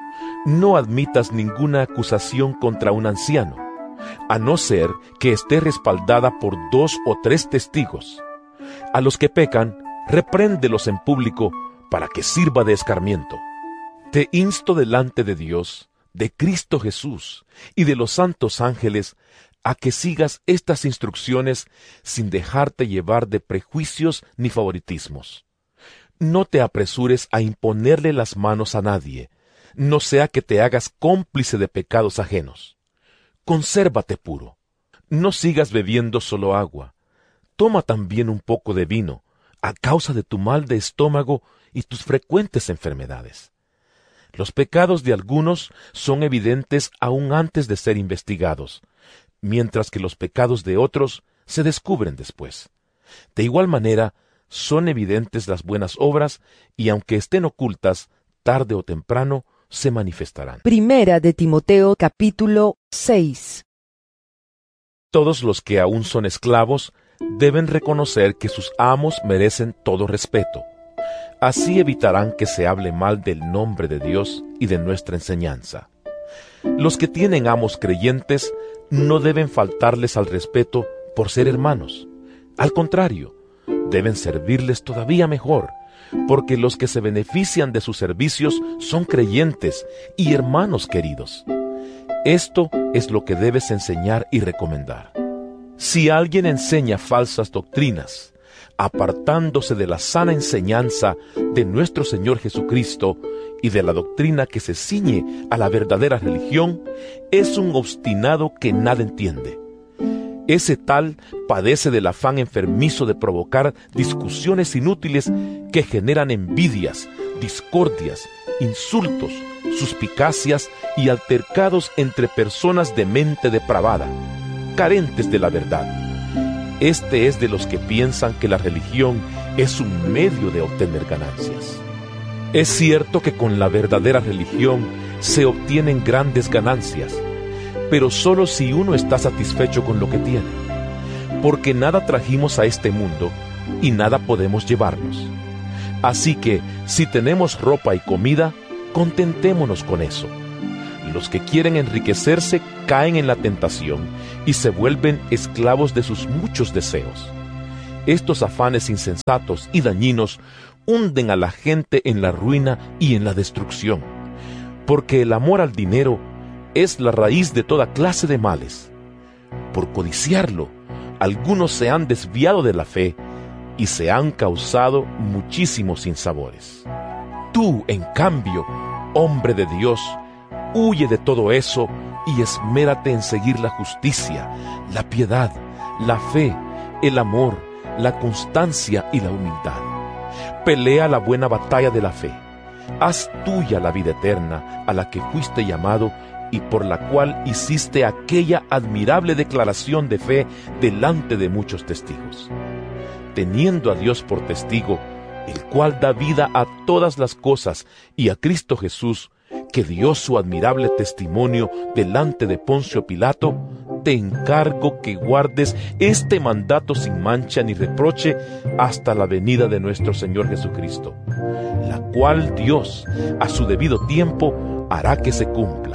No admitas ninguna acusación contra un anciano, a no ser que esté respaldada por dos o tres testigos. A los que pecan, repréndelos en público para que sirva de escarmiento. Te insto delante de Dios, de Cristo Jesús y de los santos ángeles, a que sigas estas instrucciones sin dejarte llevar de prejuicios ni favoritismos. No te apresures a imponerle las manos a nadie, no sea que te hagas cómplice de pecados ajenos. Consérvate puro. No sigas bebiendo solo agua. Toma también un poco de vino, a causa de tu mal de estómago y tus frecuentes enfermedades. Los pecados de algunos son evidentes aún antes de ser investigados, mientras que los pecados de otros se descubren después. De igual manera, son evidentes las buenas obras, y aunque estén ocultas, tarde o temprano se manifestarán. Primera de Timoteo capítulo seis. Todos los que aún son esclavos deben reconocer que sus amos merecen todo respeto. Así evitarán que se hable mal del nombre de Dios y de nuestra enseñanza. Los que tienen amos creyentes no deben faltarles al respeto por ser hermanos. Al contrario, deben servirles todavía mejor, porque los que se benefician de sus servicios son creyentes y hermanos queridos. Esto es lo que debes enseñar y recomendar. Si alguien enseña falsas doctrinas, apartándose de la sana enseñanza de nuestro Señor Jesucristo y de la doctrina que se ciñe a la verdadera religión, es un obstinado que nada entiende. Ese tal padece del afán enfermizo de provocar discusiones inútiles que generan envidias, discordias, insultos, suspicacias y altercados entre personas de mente depravada, carentes de la verdad. Este es de los que piensan que la religión es un medio de obtener ganancias. Es cierto que con la verdadera religión se obtienen grandes ganancias, pero solo si uno está satisfecho con lo que tiene, porque nada trajimos a este mundo y nada podemos llevarnos. Así que, si tenemos ropa y comida, Contentémonos con eso. Los que quieren enriquecerse caen en la tentación y se vuelven esclavos de sus muchos deseos. Estos afanes insensatos y dañinos hunden a la gente en la ruina y en la destrucción, porque el amor al dinero es la raíz de toda clase de males. Por codiciarlo, algunos se han desviado de la fe y se han causado muchísimos sinsabores. Tú, en cambio, hombre de Dios, huye de todo eso y esmérate en seguir la justicia, la piedad, la fe, el amor, la constancia y la humildad. Pelea la buena batalla de la fe. Haz tuya la vida eterna a la que fuiste llamado y por la cual hiciste aquella admirable declaración de fe delante de muchos testigos. Teniendo a Dios por testigo, el cual da vida a todas las cosas, y a Cristo Jesús, que dio su admirable testimonio delante de Poncio Pilato, te encargo que guardes este mandato sin mancha ni reproche hasta la venida de nuestro Señor Jesucristo, la cual Dios, a su debido tiempo, hará que se cumpla.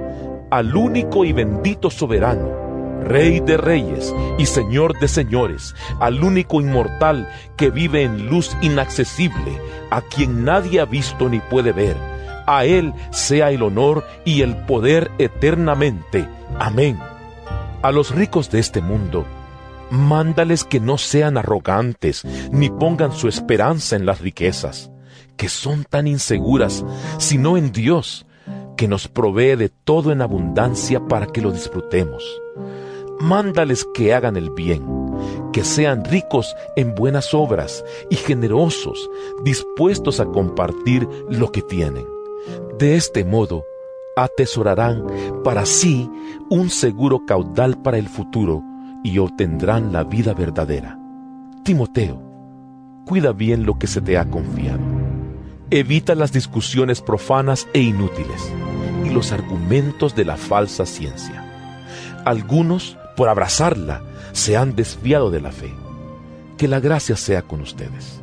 Al único y bendito soberano, Rey de reyes y Señor de señores, al único inmortal que vive en luz inaccesible, a quien nadie ha visto ni puede ver, a Él sea el honor y el poder eternamente. Amén. A los ricos de este mundo, mándales que no sean arrogantes, ni pongan su esperanza en las riquezas, que son tan inseguras, sino en Dios, que nos provee de todo en abundancia para que lo disfrutemos. Mándales que hagan el bien, que sean ricos en buenas obras y generosos, dispuestos a compartir lo que tienen. De este modo, atesorarán para sí un seguro caudal para el futuro y obtendrán la vida verdadera. Timoteo, cuida bien lo que se te ha confiado. Evita las discusiones profanas e inútiles y los argumentos de la falsa ciencia. Algunos, por abrazarla, se han desviado de la fe. Que la gracia sea con ustedes.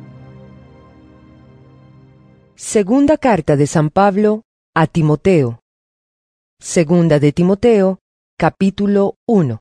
Segunda carta de San Pablo a Timoteo. Segunda de Timoteo, capítulo uno.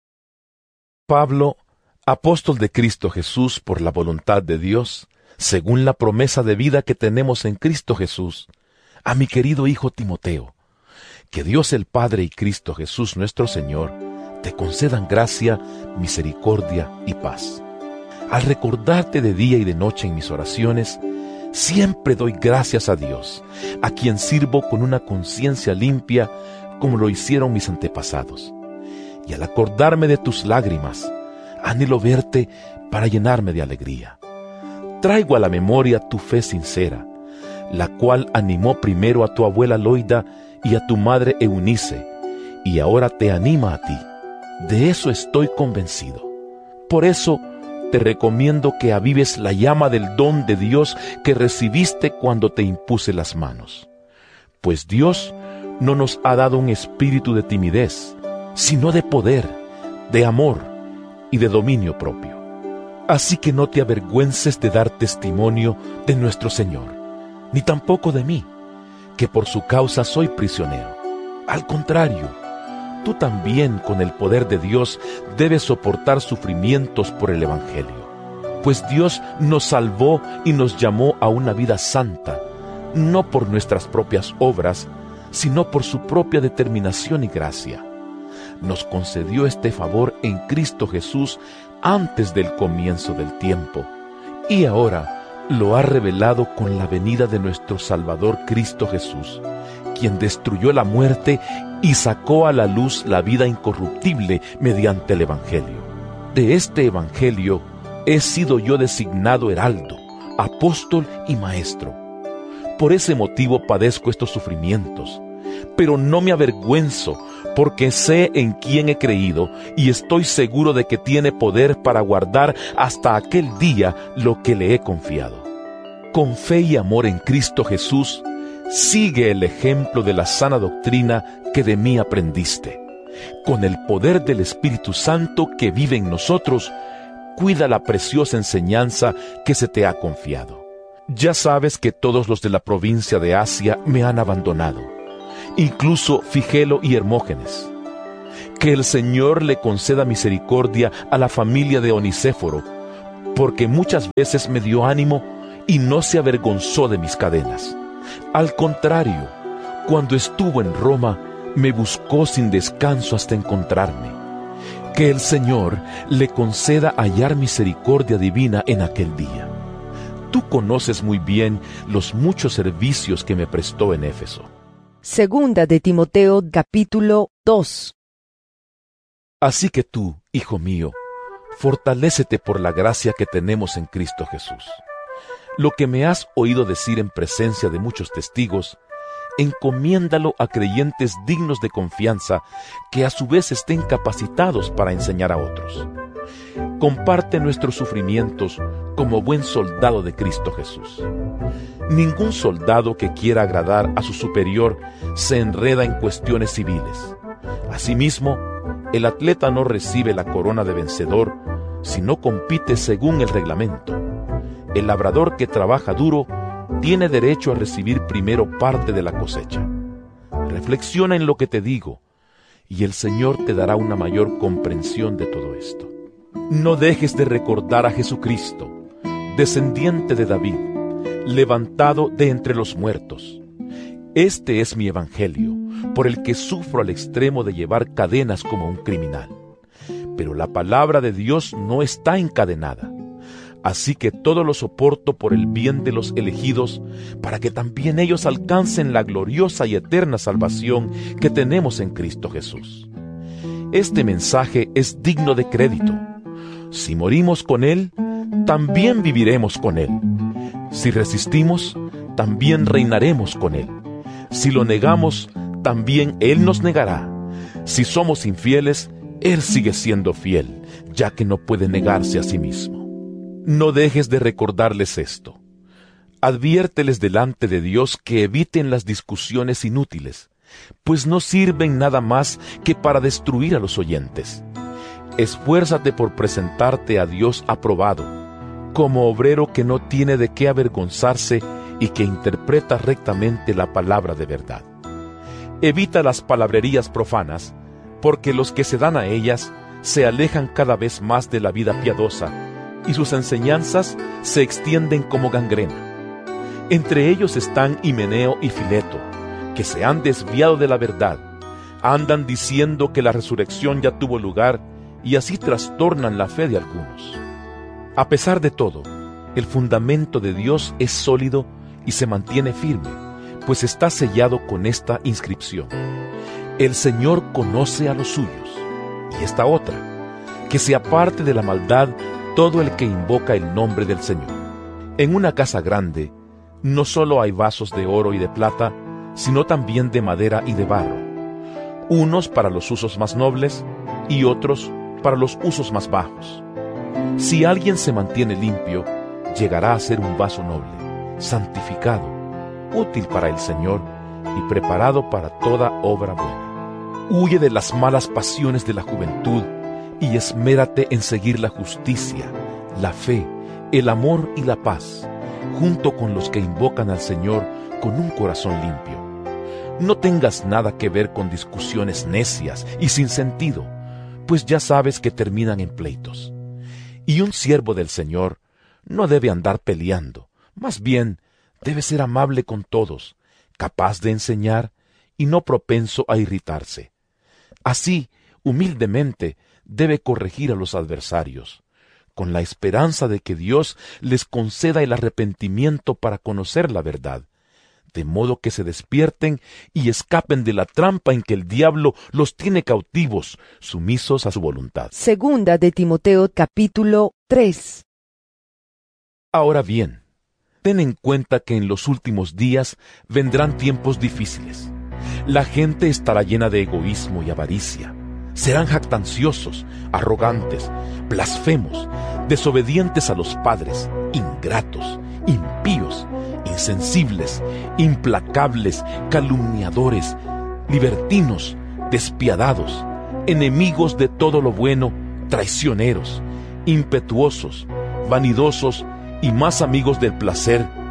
Pablo, apóstol de Cristo Jesús por la voluntad de Dios, según la promesa de vida que tenemos en Cristo Jesús, a mi querido hijo Timoteo, que Dios el Padre y Cristo Jesús nuestro Señor te concedan gracia, misericordia y paz. Al recordarte de día y de noche en mis oraciones, siempre doy gracias a Dios, a quien sirvo con una conciencia limpia, como lo hicieron mis antepasados. Y al acordarme de tus lágrimas, anhelo verte para llenarme de alegría. Traigo a la memoria tu fe sincera, la cual animó primero a tu abuela Loida y a tu madre Eunice, y ahora te anima a ti. De eso estoy convencido. Por eso te recomiendo que avives la llama del don de Dios que recibiste cuando te impuse las manos. Pues Dios no nos ha dado un espíritu de timidez, sino de poder, de amor y de dominio propio. Así que no te avergüences de dar testimonio de nuestro Señor, ni tampoco de mí, que por su causa soy prisionero. Al contrario, tú también con el poder de Dios debes soportar sufrimientos por el Evangelio. Pues Dios nos salvó y nos llamó a una vida santa, no por nuestras propias obras, sino por su propia determinación y gracia. Nos concedió este favor en Cristo Jesús antes del comienzo del tiempo, y ahora lo ha revelado con la venida de nuestro Salvador Cristo Jesús, quien destruyó la muerte y sacó a la luz la vida incorruptible mediante el Evangelio. De este Evangelio he sido yo designado heraldo, apóstol y maestro. Por ese motivo padezco estos sufrimientos, pero no me avergüenzo, porque sé en quién he creído y estoy seguro de que tiene poder para guardar hasta aquel día lo que le he confiado. Con fe y amor en Cristo Jesús, sigue el ejemplo de la sana doctrina que de mí aprendiste. Con el poder del Espíritu Santo que vive en nosotros, cuida la preciosa enseñanza que se te ha confiado. Ya sabes que todos los de la provincia de Asia me han abandonado, incluso Figelo y Hermógenes. Que el Señor le conceda misericordia a la familia de Onicéforo, porque muchas veces me dio ánimo y no se avergonzó de mis cadenas. Al contrario, cuando estuvo en Roma, me buscó sin descanso hasta encontrarme. Que el Señor le conceda hallar misericordia divina en aquel día. Tú conoces muy bien los muchos servicios que me prestó en Éfeso. Segunda de Timoteo, capítulo dos. Así que tú, hijo mío, fortalécete por la gracia que tenemos en Cristo Jesús. Lo que me has oído decir en presencia de muchos testigos, encomiéndalo a creyentes dignos de confianza, que a su vez estén capacitados para enseñar a otros. Comparte nuestros sufrimientos como buen soldado de Cristo Jesús. Ningún soldado que quiera agradar a su superior se enreda en cuestiones civiles. Asimismo, el atleta no recibe la corona de vencedor si no compite según el reglamento. El labrador que trabaja duro tiene derecho a recibir primero parte de la cosecha. Reflexiona en lo que te digo, y el Señor te dará una mayor comprensión de todo esto. No dejes de recordar a Jesucristo, descendiente de David, levantado de entre los muertos. Este es mi evangelio, por el que sufro al extremo de llevar cadenas como un criminal. Pero la palabra de Dios no está encadenada. Así que todo lo soporto por el bien de los elegidos, para que también ellos alcancen la gloriosa y eterna salvación que tenemos en Cristo Jesús. Este mensaje es digno de crédito. Si morimos con Él, también viviremos con Él. Si resistimos, también reinaremos con Él. Si lo negamos, también Él nos negará. Si somos infieles, Él sigue siendo fiel, ya que no puede negarse a sí mismo. No dejes de recordarles esto. Adviérteles delante de Dios que eviten las discusiones inútiles, pues no sirven nada más que para destruir a los oyentes. Esfuérzate por presentarte a Dios aprobado, como obrero que no tiene de qué avergonzarse y que interpreta rectamente la palabra de verdad. Evita las palabrerías profanas, porque los que se dan a ellas se alejan cada vez más de la vida piadosa, y sus enseñanzas se extienden como gangrena. Entre ellos están Himeneo y Fileto, que se han desviado de la verdad, andan diciendo que la resurrección ya tuvo lugar, y así trastornan la fe de algunos. A pesar de todo, el fundamento de Dios es sólido y se mantiene firme, pues está sellado con esta inscripción: el Señor conoce a los suyos. Y esta otra: que se aparte de la maldad todo el que invoca el nombre del Señor. En una casa grande, no solo hay vasos de oro y de plata, sino también de madera y de barro, unos para los usos más nobles y otros para los usos más bajos. Si alguien se mantiene limpio, llegará a ser un vaso noble, santificado, útil para el Señor y preparado para toda obra buena. Huye de las malas pasiones de la juventud y esmérate en seguir la justicia, la fe, el amor y la paz, junto con los que invocan al Señor con un corazón limpio. No tengas nada que ver con discusiones necias y sin sentido, pues ya sabes que terminan en pleitos. Y un siervo del Señor no debe andar peleando, más bien debe ser amable con todos, capaz de enseñar y no propenso a irritarse. Así, humildemente, debe corregir a los adversarios, con la esperanza de que Dios les conceda el arrepentimiento para conocer la verdad, de modo que se despierten y escapen de la trampa en que el diablo los tiene cautivos, sumisos a su voluntad. Segunda de Timoteo, capítulo tres. Ahora bien, ten en cuenta que en los últimos días vendrán tiempos difíciles. La gente estará llena de egoísmo y avaricia. Serán jactanciosos, arrogantes, blasfemos, desobedientes a los padres, ingratos, impíos, insensibles, implacables, calumniadores, libertinos, despiadados, enemigos de todo lo bueno, traicioneros, impetuosos, vanidosos y más amigos del placer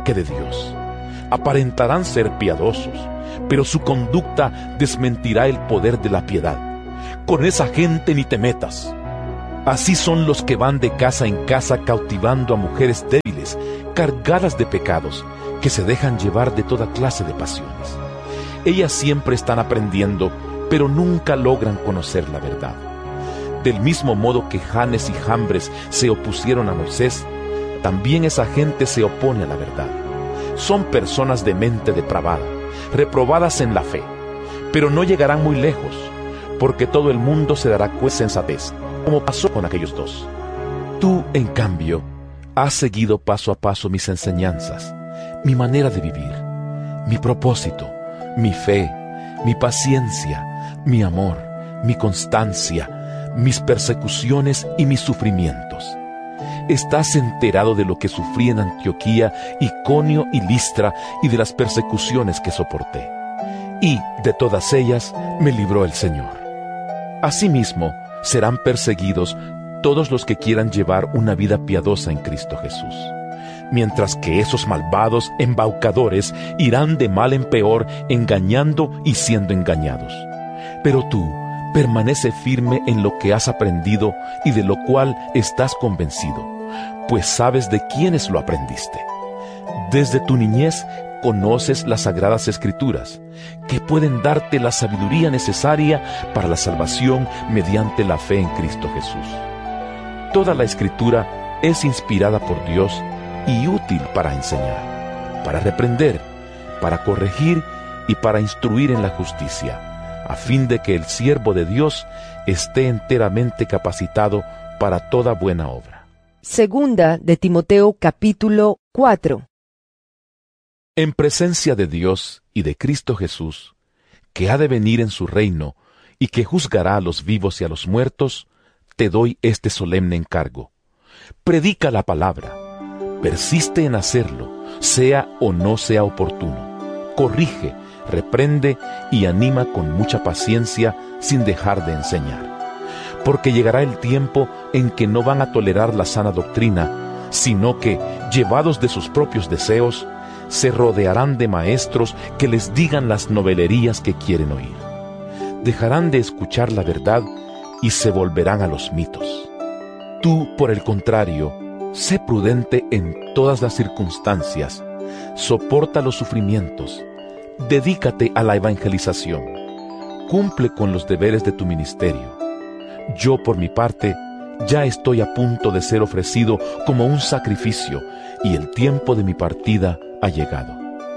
que de Dios. Aparentarán ser piadosos, pero su conducta desmentirá el poder de la piedad. Con esa gente ni te metas. Así son los que van de casa en casa cautivando a mujeres débiles, cargadas de pecados, que se dejan llevar de toda clase de pasiones. Ellas siempre están aprendiendo, pero nunca logran conocer la verdad. Del mismo modo que Janes y Jambres se opusieron a Moisés, también esa gente se opone a la verdad. Son personas de mente depravada, reprobadas en la fe, pero no llegarán muy lejos, porque todo el mundo se dará cuenta de sensatez, como pasó con aquellos dos. Tú, en cambio, has seguido paso a paso mis enseñanzas, mi manera de vivir, mi propósito, mi fe, mi paciencia, mi amor, mi constancia, mis persecuciones y mis sufrimientos. Estás enterado de lo que sufrí en Antioquía, Iconio y Listra y de las persecuciones que soporté. Y de todas ellas me libró el Señor. Asimismo, serán perseguidos todos los que quieran llevar una vida piadosa en Cristo Jesús. Mientras que esos malvados embaucadores irán de mal en peor, engañando y siendo engañados. Pero tú, permanece firme en lo que has aprendido y de lo cual estás convencido, pues sabes de quiénes lo aprendiste. Desde tu niñez conoces las Sagradas Escrituras, que pueden darte la sabiduría necesaria para la salvación mediante la fe en Cristo Jesús. Toda la Escritura es inspirada por Dios y útil para enseñar, para reprender, para corregir y para instruir en la justicia, a fin de que el siervo de Dios esté enteramente capacitado para toda buena obra. Segunda de Timoteo capítulo cuatro. En presencia de Dios y de Cristo Jesús, que ha de venir en su reino y que juzgará a los vivos y a los muertos, te doy este solemne encargo. Predica la palabra, persiste en hacerlo, sea o no sea oportuno. Corrige, reprende y anima con mucha paciencia sin dejar de enseñar. Porque llegará el tiempo en que no van a tolerar la sana doctrina, sino que, llevados de sus propios deseos, se rodearán de maestros que les digan las novelerías que quieren oír. Dejarán de escuchar la verdad y se volverán a los mitos. Tú, por el contrario, sé prudente en todas las circunstancias, soporta los sufrimientos, dedícate a la evangelización, cumple con los deberes de tu ministerio. Yo, por mi parte, ya estoy a punto de ser ofrecido como un sacrificio, y el tiempo de mi partida ha llegado.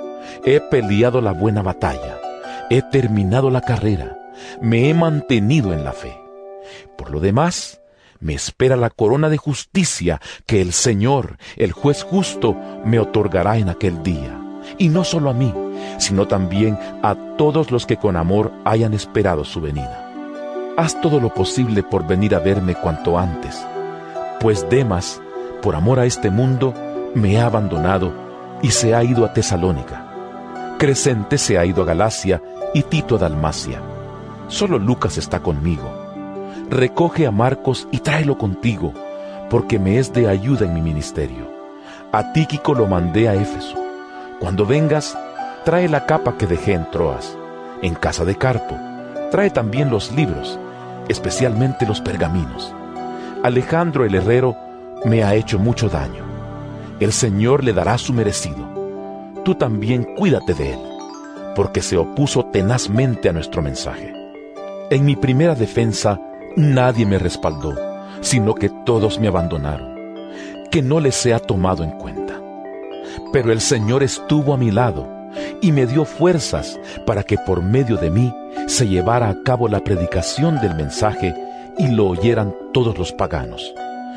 He peleado la buena batalla, he terminado la carrera, me he mantenido en la fe. Por lo demás, me espera la corona de justicia que el Señor, el juez justo, me otorgará en aquel día. Y no solo a mí, sino también a todos los que con amor hayan esperado su venida. Haz todo lo posible por venir a verme cuanto antes, pues Demas, por amor a este mundo, me ha abandonado y se ha ido a Tesalónica. Crescente se ha ido a Galacia y Tito a Dalmacia. Solo Lucas está conmigo. Recoge a Marcos y tráelo contigo, porque me es de ayuda en mi ministerio. A Tíquico lo mandé a Éfeso. Cuando vengas, trae la capa que dejé en Troas, en casa de Carpo. Trae también los libros, especialmente los pergaminos. Alejandro el herrero me ha hecho mucho daño. El Señor le dará su merecido. Tú también cuídate de él, porque se opuso tenazmente a nuestro mensaje. En mi primera defensa nadie me respaldó, sino que todos me abandonaron. Que no les sea tomado en cuenta. Pero el Señor estuvo a mi lado y me dio fuerzas para que por medio de mí se llevara a cabo la predicación del mensaje y lo oyeran todos los paganos.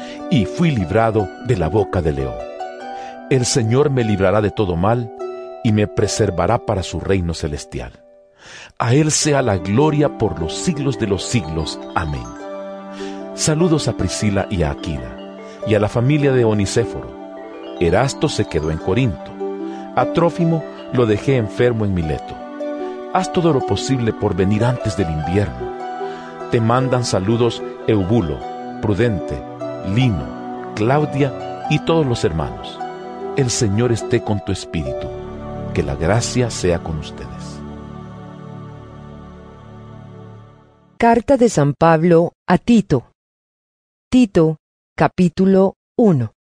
Y fui librado de la boca del león. El Señor me librará de todo mal y me preservará para su reino celestial. A Él sea la gloria por los siglos de los siglos. Amén. Saludos a Priscila y a Aquila, y a la familia de Onicéforo. Erasto se quedó en Corinto. A Trófimo lo dejé enfermo en Mileto. Haz todo lo posible por venir antes del invierno. Te mandan saludos Eubulo, Prudente, Lino, Claudia y todos los hermanos. El Señor esté con tu espíritu. Que la gracia sea con ustedes. Carta de San Pablo a Tito. Tito, capítulo uno.